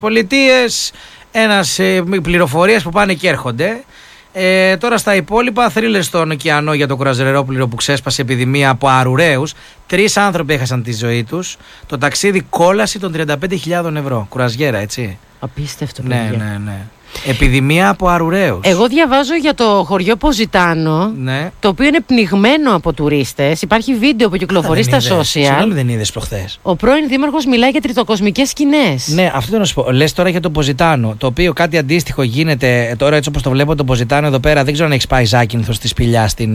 Πολιτείες, πληροφορίες που πάνε και έρχονται. Τώρα στα υπόλοιπα, θρύλες στον ωκεανό για το κουραζιερόπλοιο που ξέσπασε επιδημία από αρουραίους. 3 άνθρωποι έχασαν τη ζωή τους. Το ταξίδι κόλαση των 35.000 ευρώ. Κουραζιέρα, έτσι. Απίστευτο, Ναι, παιδιά. ναι. Επιδημία από αρουραίους. Εγώ διαβάζω για το χωριό Ποζιτάνο, Ναι. το οποίο είναι πνιγμένο από τουρίστες. Υπάρχει βίντεο που κυκλοφορεί στα social. Συγγνώμη, δεν είδες προχθές? Ο πρώην δήμαρχος μιλάει για τριτοκοσμικές σκηνές. Ναι, αυτό θέλω να σου πω. Λες τώρα για το Ποζιτάνο, το οποίο κάτι αντίστοιχο γίνεται τώρα, έτσι όπως το βλέπω, το Ποζιτάνο εδώ πέρα. Δεν ξέρω αν έχει πάει Ζάκυνθο στη Σπηλιά στην.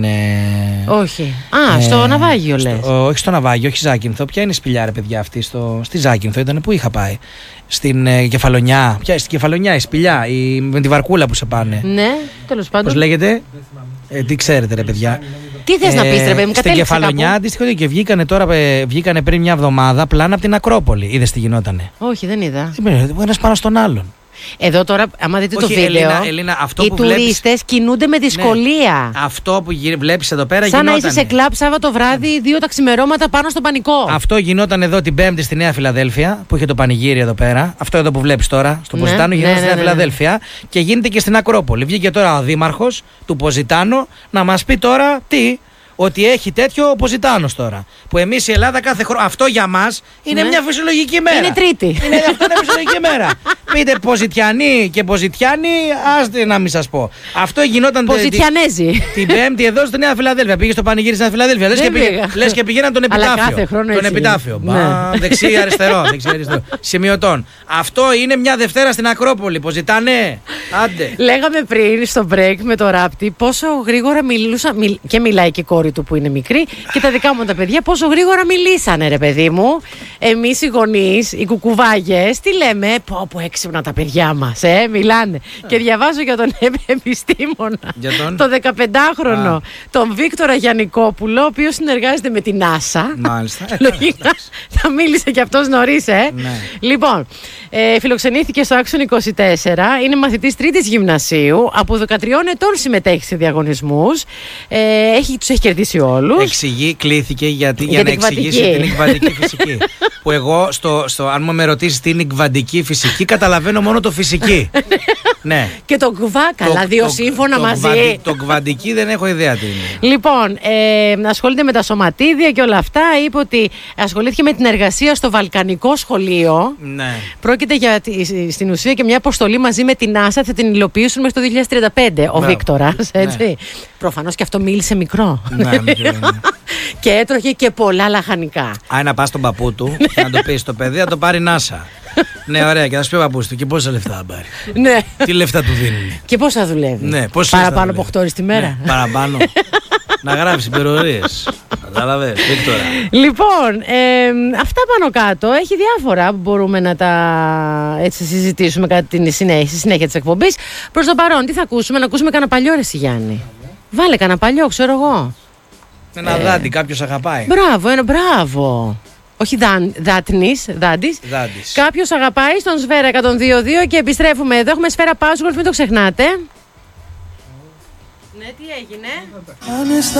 Όχι. Στο Ναυάγιο λες. Όχι στο Ναυάγιο, όχι Ζάκυνθο. Ποια είναι η Σπηλιά, ρε παιδιά, αυτή? Στη Ζάκυνθο ήταν, που είχα πάει. Στην Κεφαλονιά. Στην Κεφαλονιά, η Σπηλιά, με τη βαρκούλα που σε πάνε. Ναι, τέλος πάντων. Πώς λέγεται? Τι ξέρετε, ρε παιδιά. Τι θες να πεις, ρε παιδί μου, στην Κεφαλονιά, αντίστοιχο, και βγήκανε πριν μια εβδομάδα πλάνα από την Ακρόπολη. Είδες τι γινότανε? Όχι, δεν είδα. Ο ένας πάνω στον άλλον. Εδώ τώρα, άμα δείτε το βίντεο, Ελίνα, αυτό οι που τουρίστες κινούνται με δυσκολία. Ναι, αυτό που βλέπεις εδώ πέρα σαν γινότανε. να είσαι σε κλαμπ Σάββατο βράδυ, 2 τα ξημερώματα πάνω στον πανικό. Αυτό γινόταν εδώ την Πέμπτη στη Νέα Φιλαδέλφια, που είχε το πανηγύρι εδώ πέρα. Αυτό εδώ που βλέπεις τώρα, στο Ποζιτάνο, γινόταν στη Νέα Φιλαδέλφια και γίνεται και στην Ακρόπολη. Βγήκε τώρα ο δήμαρχος του Ποζιτάνο να μας πει τώρα τι. Ότι έχει τέτοιο ο Ποζιτάνος τώρα. Που εμείς η Ελλάδα κάθε χρόνο. Αυτό για μας είναι μια φυσιολογική μέρα. Είναι Τρίτη. Αυτό είναι φυσιολογική μέρα. Πείτε Ποζιτιανοί και Ποζιτιάνοι, άστε να μην σας πω. Αυτό γινόταν Ποζιτιανέζι. την Πέμπτη εδώ στη Νέα Φιλαδέλφια. Πήγε στο πανηγύρι στη Νέα Φιλαδέλφια. Λες και πηγαίναν τον επιτάφιο. Τον επιτάφιο. Δεξί, αριστερό. Σημειωτών. Αυτό είναι μια Δευτέρα στην Ακρόπολη. Ποζιτάνε. Άντε. Λέγαμε πριν στο break με το ράπτη πόσο γρήγορα μιλούσαν. Και μιλάει και η κόρη του που είναι μικρή, και τα δικά μου τα παιδιά πόσο γρήγορα μιλήσανε, ρε παιδί μου. Εμείς οι γονείς, οι κουκουβάγες, τι λέμε? Πω έξυπνα τα παιδιά μας, μιλάνε. Και διαβάζω για τον επιστήμονα, τον 15χρονο, τον Βίκτορα Γιαννικόπουλο, ο οποίος συνεργάζεται με την NASA. Μάλιστα. Λογικά θα μίλησε κι αυτός νωρίς, Ναι. Λοιπόν, φιλοξενήθηκε στο Άξον 24, είναι μαθητής 3ης γυμνασίου, από 13 ετών συμμετέχει σε διαγωνισμούς, τους έχει κερδίσει όλους. Κλήθηκε για να εξηγήσει την εκβαντική φυσική. Που εγώ, αν με ρωτήσεις τι είναι εκβαντική φυσική, καταλαβαίνω μόνο το φυσική. Ναι. Και το κουβάκα, δύο σύμφωνα μαζί. Το κβαντική δεν έχω ιδέα τι είναι. Λοιπόν, ασχολείται με τα σωματίδια και όλα αυτά. Είπε ότι ασχολήθηκε με την εργασία στο Βαλκανικό Σχολείο. Ναι. Πρόκειται για στην ουσία και μια αποστολή μαζί με την NASA, θα την υλοποιήσουν μέχρι το 2035. Ο Βίκτορας, έτσι. Ναι. Προφανώς και αυτό μίλησε μικρό. Ναι, μικρό. Και έτρωγε και πολλά λαχανικά. Να πας στον παππού του και να το πεις στο παιδί, θα το πάρει NASA. Ναι, ωραία, και θα σου πει ο παππούς του, και πόσα λεφτά θα πάρει? Ναι. Τι λεφτά του δίνουν? Και πόσα δουλεύει? Ναι, παραπάνω από 8 ώρες τη μέρα? Ναι, παραπάνω. Να γράψει υπερορίες. Κατάλαβες, Βίκτορα. Λοιπόν, αυτά πάνω κάτω. Έχει διάφορα που μπορούμε να τα συζητήσουμε κατά τη συνέχεια της εκπομπής. Προς το παρόν, τι θα ακούσουμε? Να ακούσουμε κανένα παλιό, ρε Γιάννη. Βάλε κανένα παλιό, ξέρω εγώ. Ένα δάντη, κάποιος αγαπάει. Μπράβο. Όχι δάντης. Κάποιος αγαπάει στον Σφαίρα 102.2 και επιστρέφουμε εδώ. Έχουμε Σφαίρα Password, μην το ξεχνάτε. Ναι, τι έγινε?